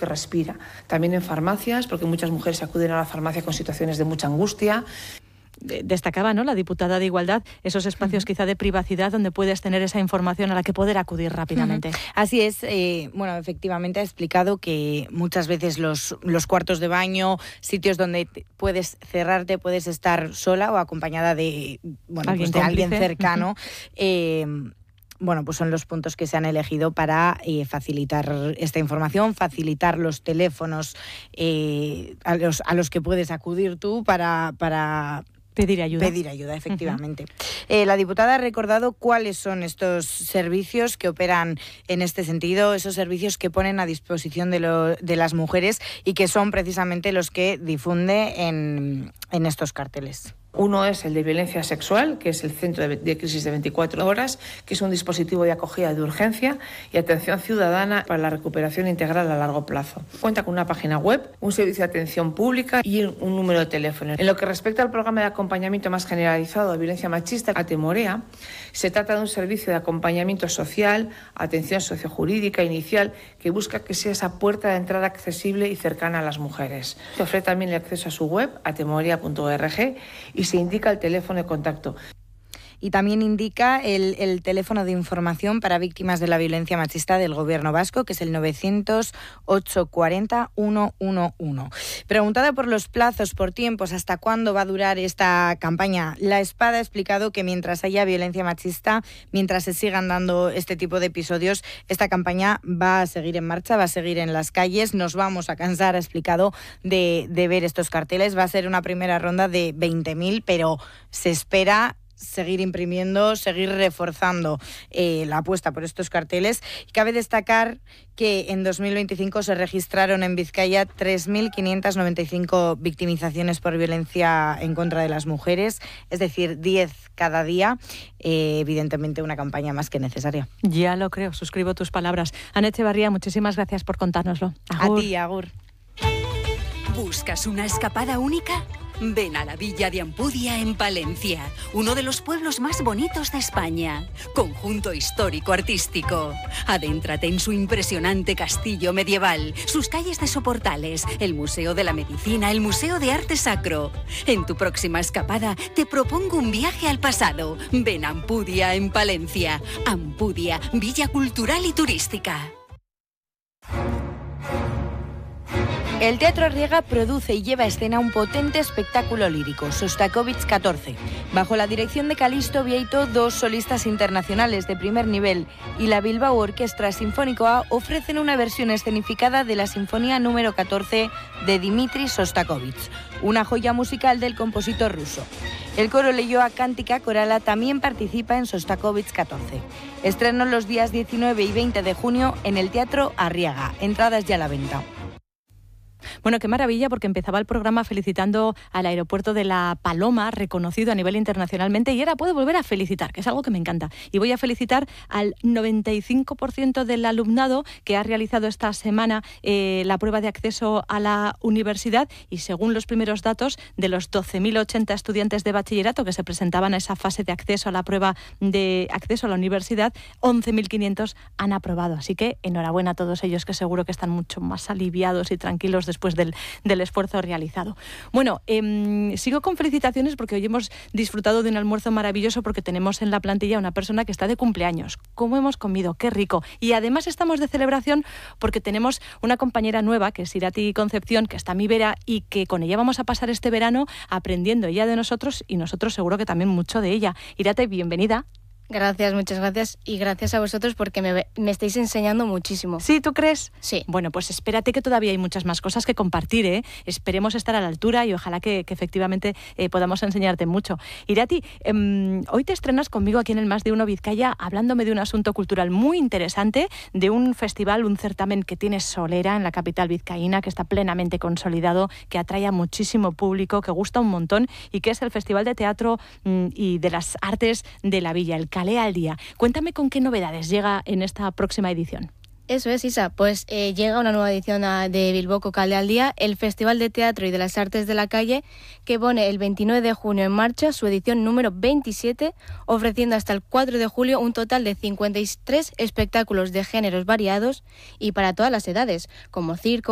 que respira. También en farmacias, porque muchas mujeres acuden a la farmacia con situaciones de mucha angustia. Destacaba, ¿no?, la diputada de Igualdad, esos espacios quizá de privacidad donde puedes tener esa información a la que poder acudir rápidamente. Así es, efectivamente ha explicado que muchas veces los cuartos de baño, sitios donde puedes cerrarte, puedes estar sola o acompañada de alguien cercano, pues son los puntos que se han elegido para facilitar esta información, facilitar los teléfonos a los que puedes acudir tú para pedir ayuda. Pedir ayuda, efectivamente. La diputada ha recordado cuáles son estos servicios que operan en este sentido, esos servicios que ponen a disposición de las mujeres y que son precisamente los que difunde en estos carteles. Uno es el de violencia sexual, que es el Centro de Crisis de 24 horas, que es un dispositivo de acogida de urgencia y atención ciudadana para la recuperación integral a largo plazo. Cuenta con una página web, un servicio de atención pública y un número de teléfono. En lo que respecta al programa de acompañamiento más generalizado de violencia machista, Atemorea, se trata de un servicio de acompañamiento social, atención sociojurídica inicial, que busca que sea esa puerta de entrada accesible y cercana a las mujeres. Se ofrece también el acceso a su web, atemorea.org, y se indica el teléfono de contacto. Y también indica el teléfono de información para víctimas de la violencia machista del Gobierno vasco, que es el 900-840-111. Preguntada por los plazos, por tiempos, hasta cuándo va a durar esta campaña, La Espada ha explicado que mientras haya violencia machista, mientras se sigan dando este tipo de episodios, esta campaña va a seguir en marcha, va a seguir en las calles. Nos vamos a cansar, ha explicado, de ver estos carteles. Va a ser una primera ronda de 20.000, pero se espera seguir imprimiendo, seguir reforzando la apuesta por estos carteles. Y cabe destacar que en 2025 se registraron en Vizcaya 3.595 victimizaciones por violencia en contra de las mujeres, es decir, 10 cada día. Evidentemente una campaña más que necesaria. Ya lo creo, suscribo tus palabras. Ana Echevarría, muchísimas gracias por contárnoslo. Agur. A ti, agur. ¿Buscas una escapada única? Ven a la Villa de Ampudia en Palencia, uno de los pueblos más bonitos de España. Conjunto histórico-artístico. Adéntrate en su impresionante castillo medieval, sus calles de soportales, el Museo de la Medicina, el Museo de Arte Sacro. En tu próxima escapada te propongo un viaje al pasado. Ven a Ampudia en Palencia. Ampudia, Villa Cultural y Turística. El Teatro Arriaga produce y lleva a escena un potente espectáculo lírico, Sostakovich 14. Bajo la dirección de Calixto Vieito, dos solistas internacionales de primer nivel y la Bilbao Orquestra Sinfónico ofrecen una versión escenificada de la Sinfonía número 14 de Dmitri Sostakovich, una joya musical del compositor ruso. El coro Leyoa Cántica Corala también participa en Sostakovich 14. Estreno los días 19 y 20 de junio en el Teatro Arriaga. Entradas ya a la venta. Bueno, qué maravilla, porque empezaba el programa felicitando al aeropuerto de La Paloma, reconocido a nivel internacionalmente, y ahora puedo volver a felicitar, que es algo que me encanta. Y voy a felicitar al 95% del alumnado que ha realizado esta semana la prueba de acceso a la universidad, y según los primeros datos, de los 12.080 estudiantes de bachillerato que se presentaban a esa fase de acceso a la prueba de acceso a la universidad, 11.500 han aprobado. Así que enhorabuena a todos ellos, que seguro que están mucho más aliviados y tranquilos después del esfuerzo realizado. Bueno, sigo con felicitaciones porque hoy hemos disfrutado de un almuerzo maravilloso, porque tenemos en la plantilla una persona que está de cumpleaños. ¿Cómo hemos comido? ¡Qué rico! Y además estamos de celebración porque tenemos una compañera nueva, que es Irati Concepción, que está a mi vera, y que con ella vamos a pasar este verano aprendiendo ella de nosotros y nosotros seguro que también mucho de ella. Irati, bienvenida. Gracias, muchas gracias, y gracias a vosotros porque me estáis enseñando muchísimo. ¿Sí, tú crees? Sí. Bueno, pues espérate, que todavía hay muchas más cosas que compartir, ¿eh? Esperemos estar a la altura y ojalá que efectivamente podamos enseñarte mucho. Irati, hoy te estrenas conmigo aquí en el Más de Uno Vizcaya, hablándome de un asunto cultural muy interesante, de un festival, un certamen que tiene solera en la capital vizcaína, que está plenamente consolidado, que atrae a muchísimo público, que gusta un montón, y que es el Festival de Teatro y de las Artes de la Villa, el Calea al Día. Cuéntame con qué novedades llega en esta próxima edición. Eso es, Isa. Pues llega una nueva edición de Bilboko Calea al Día, el Festival de Teatro y de las Artes de la Calle, que pone el 29 de junio en marcha su edición número 27, ofreciendo hasta el 4 de julio un total de 53 espectáculos de géneros variados y para todas las edades, como circo,